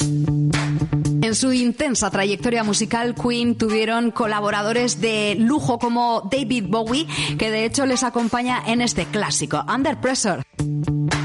En su intensa trayectoria musical, Queen tuvieron colaboradores de lujo como David Bowie, que de hecho les acompaña en este clásico, Under Pressure.